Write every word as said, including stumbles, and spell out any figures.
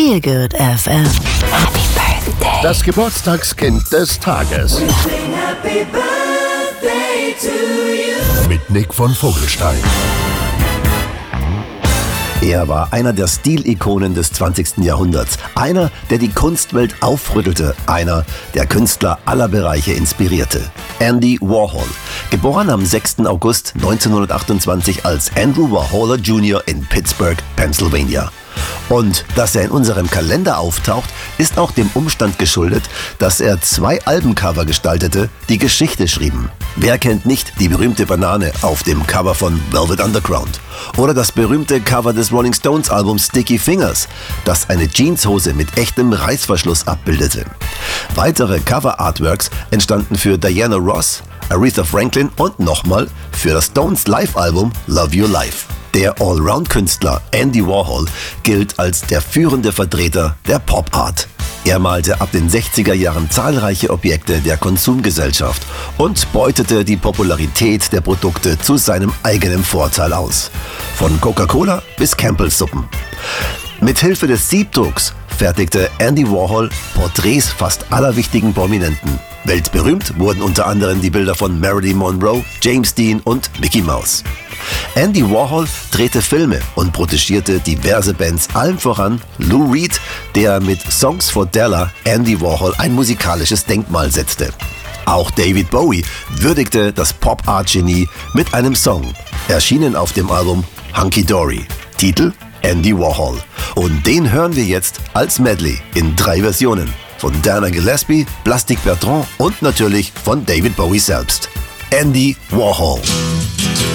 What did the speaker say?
Feel Good F M. Happy Birthday. Das Geburtstagskind des Tages. Happy Birthday to you. Mit Nick von Vogelstein. Er war einer der Stilikonen des zwanzigsten Jahrhunderts. Einer, der die Kunstwelt aufrüttelte. Einer, der Künstler aller Bereiche inspirierte. Andy Warhol. Geboren am sechsten August neunzehnhundertachtundzwanzig als Andrew Warholer Junior in Pittsburgh, Pennsylvania. Und dass er in unserem Kalender auftaucht, ist auch dem Umstand geschuldet, dass er zwei Albencover gestaltete, die Geschichte schrieben. Wer kennt nicht die berühmte Banane auf dem Cover von Velvet Underground? Oder das berühmte Cover des Rolling Stones Albums Sticky Fingers, das eine Jeanshose mit echtem Reißverschluss abbildete. Weitere Cover-Artworks entstanden für Diana Ross, Aretha Franklin und nochmal für das Stones Live-Album Love Your Life. Der Allround-Künstler Andy Warhol gilt als der führende Vertreter der Pop-Art. Er malte ab den sechziger Jahren zahlreiche Objekte der Konsumgesellschaft und beutete die Popularität der Produkte zu seinem eigenen Vorteil aus. Von Coca-Cola bis Campbell's-Suppen. Mit Hilfe des Siebdrucks fertigte Andy Warhol Porträts fast aller wichtigen Prominenten. Weltberühmt wurden unter anderem die Bilder von Marilyn Monroe, James Dean und Mickey Mouse. Andy Warhol drehte Filme und protegierte diverse Bands, allen voran Lou Reed, der mit Songs for Della Andy Warhol ein musikalisches Denkmal setzte. Auch David Bowie würdigte das Pop-Art-Genie mit einem Song, erschienen auf dem Album Hunky Dory. Titel Andy Warhol. Und den hören wir jetzt als Medley in drei Versionen. Von Dana Gillespie, Plastic Bertrand und natürlich von David Bowie selbst. Andy Warhol.